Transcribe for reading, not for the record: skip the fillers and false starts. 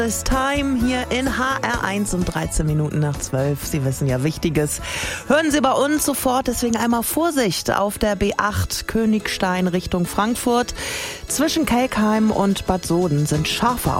This Time hier in HR1 um 13 Minuten nach 12. Sie wissen ja Wichtiges. Hören Sie bei uns sofort, deswegen einmal Vorsicht auf der B8 Königstein Richtung Frankfurt. Zwischen Kelkheim und Bad Soden sind scharfe